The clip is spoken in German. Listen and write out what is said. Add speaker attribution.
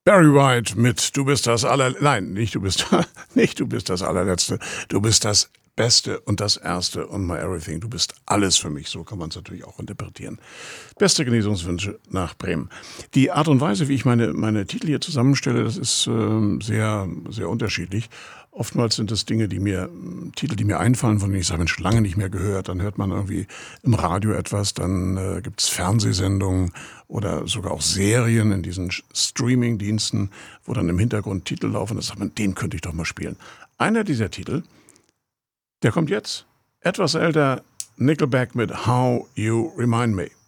Speaker 1: Barry White mit Du bist das Nein, nicht du bist, nicht du bist das allerletzte. Du bist das Beste und das Erste und my everything. Du bist alles für mich. So kann man es natürlich auch interpretieren. Beste Genesungswünsche nach Bremen. Die Art und Weise, wie ich meine Titel hier zusammenstelle, das ist sehr, sehr unterschiedlich. Oftmals sind es Dinge, Titel, die mir einfallen, von denen ich sage, Mensch, lange nicht mehr gehört. Dann hört man irgendwie im Radio etwas, dann gibt es Fernsehsendungen oder sogar auch Serien in diesen Streaming-Diensten, wo dann im Hintergrund Titel laufen. Da sagt man, den könnte ich doch mal spielen. Einer dieser Titel, der kommt jetzt, etwas älter, Nickelback mit How You Remind Me.